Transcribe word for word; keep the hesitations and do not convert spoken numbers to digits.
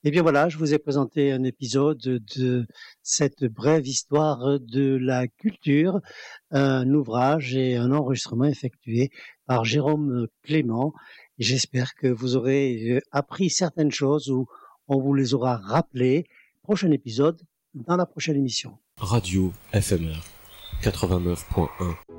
Eh bien voilà, je vous ai présenté un épisode de cette brève histoire de la culture, un ouvrage et un enregistrement effectué par Jérôme Clément. J'espère que vous aurez appris certaines choses ou on vous les aura rappelées. Prochain épisode dans la prochaine émission. Radio F M R quatre-vingt-neuf point un